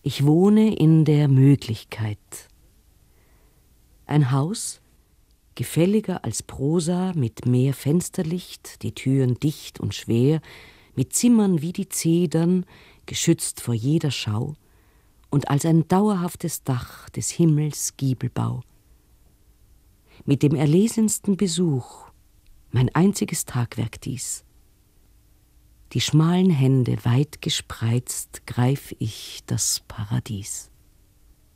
Ich wohne in der Möglichkeit. Ein Haus, gefälliger als Prosa, mit mehr Fensterlicht, die Türen dicht und schwer, mit Zimmern wie die Zedern, geschützt vor jeder Schau, und als ein dauerhaftes Dach des Himmels Giebelbau. Mit dem erlesensten Besuch, mein einziges Tagwerk dies. Die schmalen Hände weit gespreizt greif ich das Paradies.